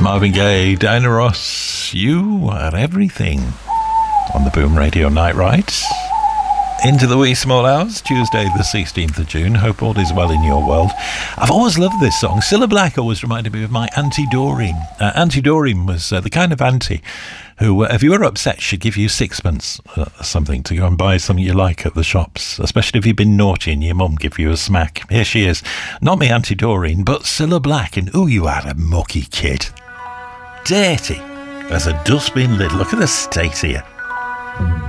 Marvin Gaye, Diana Ross, You Are Everything on the Boom Radio Night Ride. Into the wee small hours, Tuesday the 16th of June. Hope all is well in your world. I've always loved this song. Cilla Black always reminded me of my Auntie Doreen. Auntie Doreen was the kind of auntie who, if you were upset, she'd give you sixpence or something to go and buy something you like at the shops, especially if you've been naughty and your mum give you a smack. Here she is. Not me Auntie Doreen, but Cilla Black. And oh, you are a mucky kid. Dirty as a dustbin lid. Look at the state here.